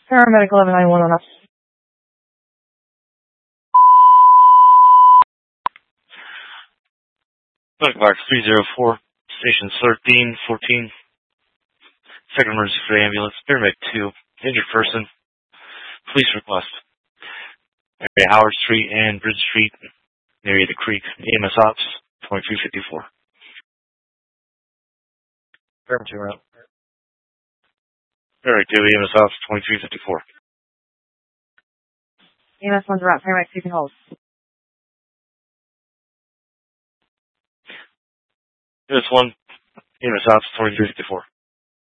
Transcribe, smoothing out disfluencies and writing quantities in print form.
Paramedic 1191 on us. Medical Box 304, Stations 13, 14. Second emergency for the ambulance. Paramedic 2, injured person. Police request. Area Howard Street and Bridge Street, area of the creek. EMS Ops 2354. Paramedic 2 route. Paramedic 2, EMS Ops 2354. EMS 1's route. Paramedic 2 can hold. EMS 1, EMS Ops 2354.